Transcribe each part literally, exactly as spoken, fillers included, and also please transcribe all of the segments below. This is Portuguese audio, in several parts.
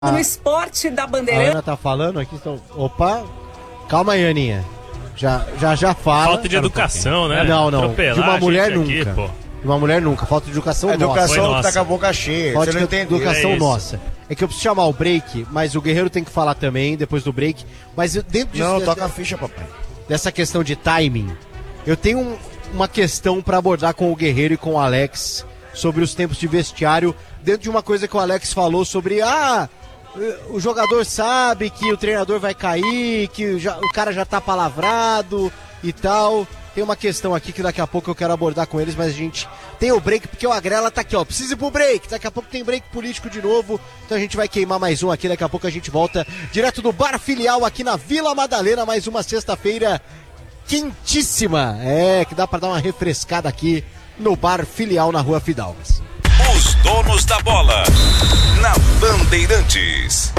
No esporte da Bandeirante. A Ana tá falando aqui, então, opa, calma aí, Aninha. Já, já, já fala. Falta de educação, um né? Não, não, Atropelar de uma mulher aqui, nunca. pô. De uma mulher nunca, falta de educação A nossa. educação nossa. tá com a boca cheia, Falta você não de entendeu. educação É isso. nossa. É que eu preciso chamar o break, mas o Guerreiro tem que falar também, depois do break. Mas eu- dentro disso, Não, de- toca a ficha, papai. dessa questão de timing, eu tenho um- uma questão pra abordar com o Guerreiro e com o Alex sobre os tempos de vestiário, dentro de uma coisa que o Alex falou sobre, ah, o jogador sabe que o treinador vai cair, que já- o cara já tá palavrado e tal. Tem uma questão aqui que daqui a pouco eu quero abordar com eles, mas a gente tem o break, porque o Agrela tá aqui, ó, precisa ir pro break, daqui a pouco tem break político de novo, então a gente vai queimar mais um aqui, daqui a pouco a gente volta direto do Bar Filial aqui na Vila Madalena, mais uma sexta-feira quentíssima, é, que dá pra dar uma refrescada aqui no Bar Filial na Rua Fidalgas. Os donos da bola, na Bandeirantes.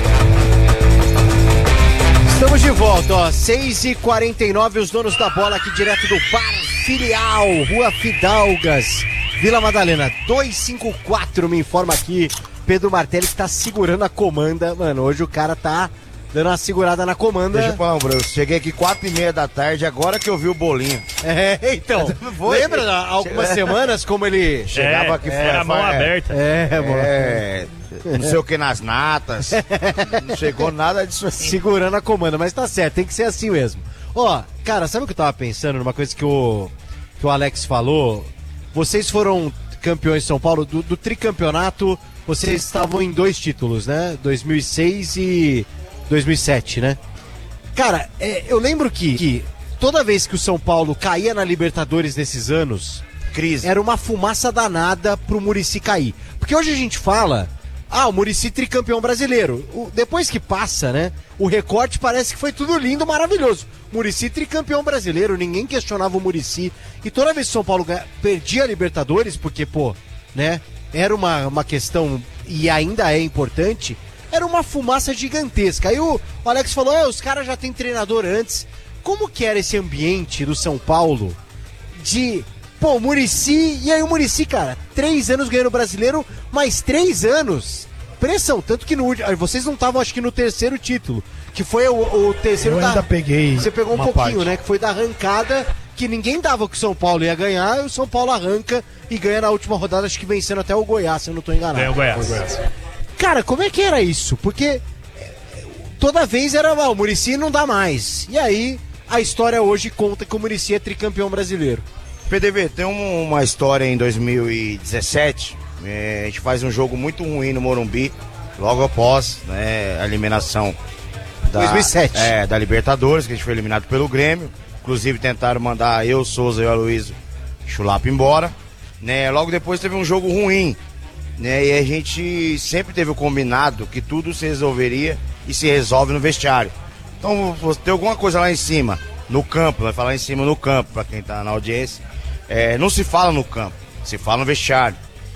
Estamos de volta, ó, seis e quarenta e nove, os donos da bola aqui direto do Bar Filial, Rua Fidalgas, Vila Madalena, duzentos e cinquenta e quatro, me informa aqui, Pedro Martelli que tá segurando a comanda, mano, hoje o cara tá dando uma segurada na comanda. Deixa eu falar, Bruno, cheguei aqui quatro e meia da tarde, agora que eu vi o bolinho. É, então, Foi. lembra há algumas semanas como ele... Chegava É, aqui era a mão é, aberta. É, mano. É, não sei o que nas natas. Não chegou nada disso aí. Segurando a comanda, mas tá certo, tem que ser assim mesmo. Ó, cara, sabe o que eu tava pensando numa coisa que o, que o Alex falou? Vocês foram campeões de São Paulo, do, do tricampeonato, vocês estavam em dois títulos, né? dois mil e seis e dois mil e sete, né? Cara, é, eu lembro que, que toda vez que o São Paulo caía na Libertadores nesses anos, Crise. era uma fumaça danada pro Muricy cair. Porque hoje a gente fala, ah, o Muricy tricampeão brasileiro. O- depois que passa, né, o recorte parece que foi tudo lindo, maravilhoso. Muricy tricampeão brasileiro, ninguém questionava o Muricy. E toda vez que o São Paulo ganha- perdia a Libertadores, porque, pô, né, era uma, uma questão, e ainda é importante, era uma fumaça gigantesca. Aí o, o Alex falou, é, os caras já têm treinador antes. Como que era esse ambiente do São Paulo de... Pô, o Muricy, e aí o Muricy, cara, três anos ganhando o brasileiro, mais três anos, pressão, tanto que no último, vocês não estavam, acho que no terceiro título, que foi o, o terceiro Eu da... ainda peguei Você pegou um uma pouquinho, parte. né, que foi da arrancada, que ninguém dava que o São Paulo ia ganhar, e o São Paulo arranca e ganha na última rodada, acho que vencendo até o Goiás, se eu não tô enganado. Ganhou o Goiás. Cara, como é que era isso? Porque é, toda vez era, ah, o Muricy não dá mais, e aí a história hoje conta que o Muricy é tricampeão brasileiro. P D V, tem um- uma história em dois mil e dezessete, é, a gente faz um jogo muito ruim no Morumbi, logo após, né, a eliminação da, dois mil e sete. É, da Libertadores, que a gente foi eliminado pelo Grêmio, inclusive tentaram mandar eu, Souza e o Aloysio Chulapa embora, né, logo depois teve um jogo ruim, né, e a gente sempre teve o combinado que tudo se resolveria e se resolve no vestiário. Então, você tem alguma coisa lá em cima, no campo, vai falar em cima no campo, pra quem tá na audiência, é, não se fala no campo, se fala no vestiário,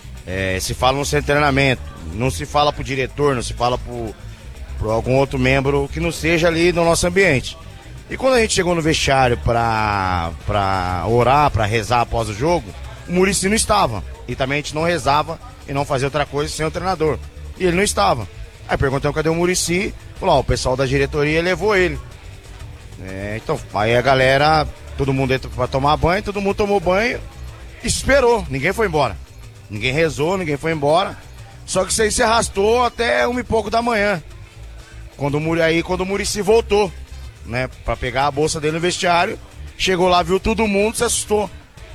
é, se fala no centro de treinamento, não se fala pro diretor, não se fala pro, pro algum outro membro que não seja ali no nosso ambiente. E quando a gente chegou no vestiário pra, pra orar, pra rezar após o jogo, o Muricy não estava. E também a gente não rezava e não fazia outra coisa sem o treinador. E ele não estava. Aí perguntamos cadê o Muricy, falou, ó, o pessoal da diretoria levou ele. É, então, aí a galera, todo mundo entrou pra tomar banho, todo mundo tomou banho e se esperou, ninguém foi embora. Ninguém rezou, ninguém foi embora. Só que isso aí se arrastou até uma e pouco da manhã. Quando o, Muri- aí quando o Muricy voltou, né, pra pegar a bolsa dele no vestiário, chegou lá, viu todo mundo, se assustou.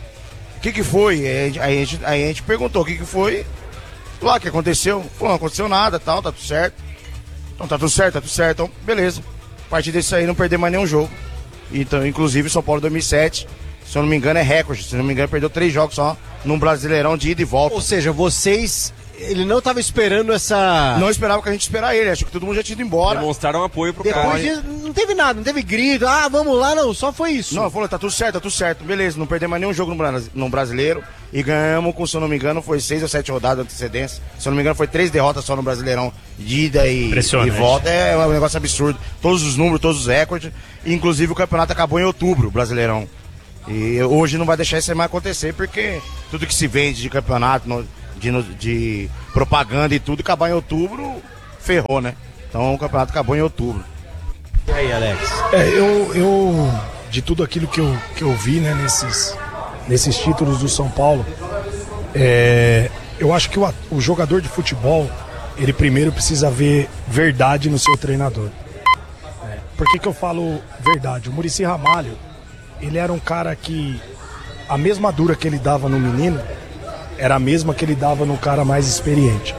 O que que foi? Aí a gente, aí a gente, aí a gente perguntou o que que foi. Lá, o que aconteceu? Falou, não aconteceu nada, tal, tá tudo certo. Então tá tudo certo, tá tudo certo, então beleza. A partir disso aí não perder mais nenhum jogo. Então, inclusive, o São Paulo dois mil e sete, se eu não me engano, é recorde. Se eu não me engano, perdeu três jogos só num Brasileirão de ida e volta. Ou seja, vocês. Ele não tava esperando essa. Não esperava que a gente esperar ele, acho que todo mundo já tinha ido embora. Demonstraram apoio pro Depois cara. de, não teve nada, não teve grito, ah, vamos lá, não, só foi isso. Não, falou, tá tudo certo, tá tudo certo, beleza, não perdemos mais nenhum jogo no, Bras- no Brasileiro e ganhamos com, se eu não me engano, foi seis ou sete rodadas de antecedência. Se eu não me engano, foi três derrotas só no Brasileirão de ida e, e Impressionante. volta. É um negócio absurdo. Todos os números, todos os recordes. Inclusive o campeonato acabou em outubro, o Brasileirão. E hoje não vai deixar isso aí mais acontecer, porque tudo que se vende de campeonato, no- de, no- de propaganda e tudo, acabar em outubro, ferrou, né? Então o campeonato acabou em outubro. E aí, Alex? É, eu, eu de tudo aquilo que eu, que eu vi, né, nesses, nesses títulos do São Paulo, é, eu acho que o, o jogador de futebol, ele primeiro precisa ver verdade no seu treinador. É, por que que eu falo verdade? O Muricy Ramalho, ele era um cara que a mesma dura que ele dava no menino era a mesma que ele dava no cara mais experiente.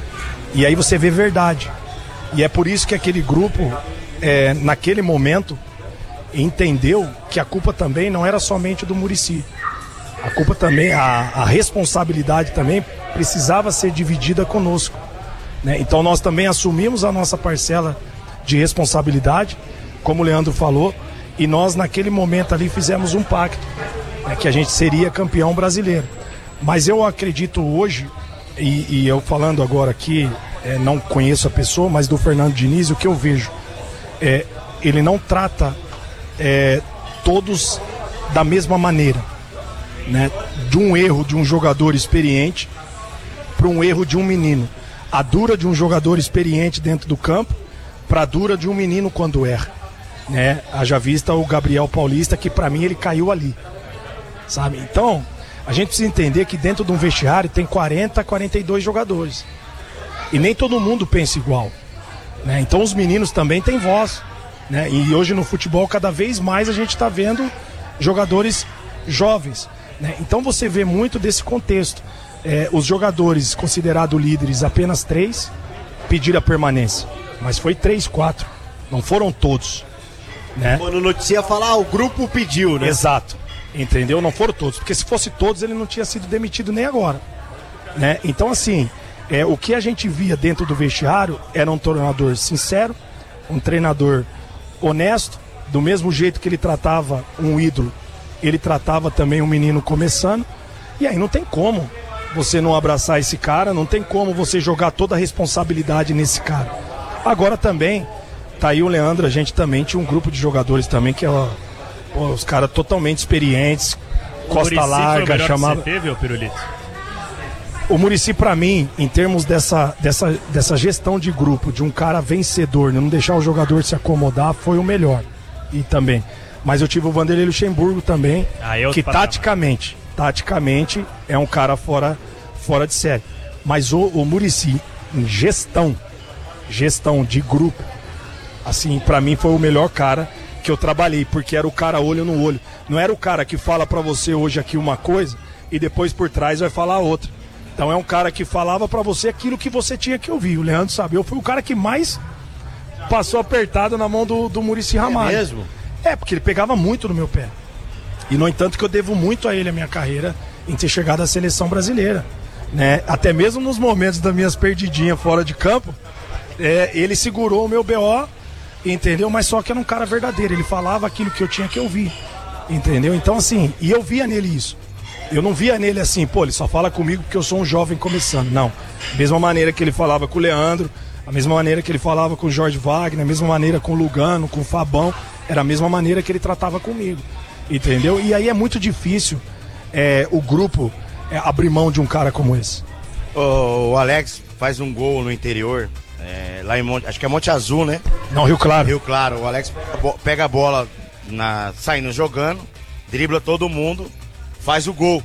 E aí você vê verdade. E é por isso que aquele grupo, é, naquele momento, entendeu que a culpa também não era somente do Muricy. A culpa também, a, a responsabilidade também precisava ser dividida conosco, né? Então nós também assumimos a nossa parcela de responsabilidade, como o Leandro falou, e nós naquele momento ali fizemos um pacto, né, que a gente seria campeão brasileiro. Mas eu acredito hoje, e, e eu falando agora aqui, é, não conheço a pessoa, mas do Fernando Diniz, o que eu vejo, é, ele não trata é, todos da mesma maneira, né? De um erro de um jogador experiente para um erro de um menino. A dura de um jogador experiente dentro do campo para a dura de um menino quando erra, né? Haja vista o Gabriel Paulista, que para mim ele caiu ali, sabe? Então a gente precisa entender que dentro de um vestiário tem quarenta, quarenta e dois jogadores e nem todo mundo pensa igual, né? Então os meninos também têm voz, né? E hoje no futebol cada vez mais a gente está vendo jogadores jovens, né? Então você vê muito desse contexto. É, os jogadores considerados líderes, apenas três pediram a permanência, mas foi três, quatro, não foram todos, né? Quando noticia falar, ah, o grupo pediu, né? Exato, entendeu? Não foram todos, porque se fosse todos ele não tinha sido demitido nem agora, né? Então assim, é, o que a gente via dentro do vestiário era um treinador sincero, um treinador honesto, do mesmo jeito que ele tratava um ídolo, ele tratava também um menino começando, e aí não tem como você não abraçar esse cara, não tem como você jogar toda a responsabilidade nesse cara. Agora também, tá aí o Leandro, a gente também tinha um grupo de jogadores também que é ó, ó, os caras totalmente experientes, o costa Muricy larga, chamava... Você teve, ô Pirulito? O Muricy, pra mim, em termos dessa, dessa, dessa gestão de grupo, de um cara vencedor, não deixar o jogador se acomodar, foi o melhor. E também. Mas eu tive o Vanderlei Luxemburgo também, ah, eu que patamar. taticamente, taticamente é um cara fora, fora de série. Mas o, o Muricy, em gestão, gestão de grupo, assim, pra mim foi o melhor cara que eu trabalhei, porque era o cara olho no olho. Não era o cara que fala pra você hoje aqui uma coisa e depois por trás vai falar outra. Então é um cara que falava pra você aquilo que você tinha que ouvir. O Leandro sabe, eu fui o cara que mais passou apertado na mão do, do Muricy Ramalho. É mesmo? É, porque ele pegava muito no meu pé. E no entanto que eu devo muito a ele a minha carreira em ter chegado à seleção brasileira, né? Até mesmo nos momentos das minhas perdidinhas fora de campo, é, ele segurou o meu B O, entendeu? Mas só que era um cara verdadeiro, ele falava aquilo que eu tinha que ouvir, entendeu? Então assim, e eu via nele isso. Eu não via nele assim, pô, ele só fala comigo porque eu sou um jovem começando. Não. Mesma maneira que ele falava com o Leandro, a mesma maneira que ele falava com o Jorge Wagner, a mesma maneira com o Lugano, com o Fabão, era a mesma maneira que ele tratava comigo, entendeu? E aí é muito difícil é, o grupo é, abrir mão de um cara como esse. O, o Alex faz um gol no interior, é, lá em Monte, acho que é Monte Azul, né? Não, Rio Claro. Rio Claro, o Alex pega a bola na, saindo jogando, dribla todo mundo, faz o gol.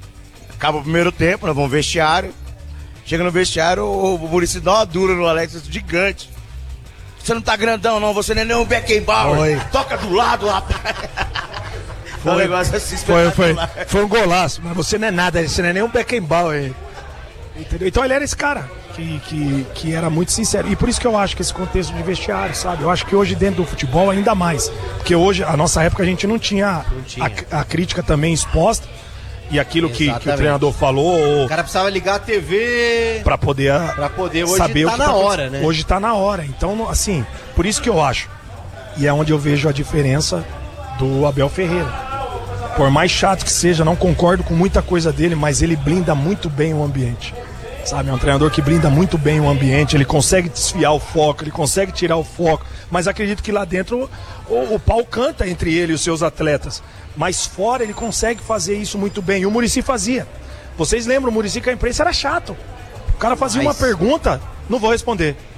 Acaba o primeiro tempo, nós vamos no vestiário. Chega no vestiário, o, o Muricy dá uma dura no Alex, gigante. Você não tá grandão, não, você não é nem um Beckenbauer. Oi. Toca do lado, rapaz. Foi um negócio assim, foi, foi, foi um golaço, mas você não é nada, você não é nem um Beckenbauer. Entendeu? Então ele era esse cara que, que, que era muito sincero. E por isso que eu acho que esse contexto de vestiário, sabe? Eu acho que hoje dentro do futebol ainda mais. Porque hoje, a nossa época, a gente não tinha, não tinha. A, a crítica também exposta. E aquilo que, que o treinador falou. O cara precisava ligar a T V pra poder, pra poder hoje saber tá o que na tá hora, né? Hoje tá na hora. Então, assim, por isso que eu acho. E é onde eu vejo a diferença do Abel Ferreira. Por mais chato que seja, não concordo com muita coisa dele, mas ele blinda muito bem o ambiente. Sabe, é um treinador que blinda muito bem o ambiente, ele consegue desfiar o foco, ele consegue tirar o foco, mas acredito que lá dentro o, o pau canta entre ele e os seus atletas. Mas fora ele consegue fazer isso muito bem. E o Muricy fazia. Vocês lembram, o Muricy com a imprensa era chato. O cara fazia Mas... uma pergunta, não vou responder.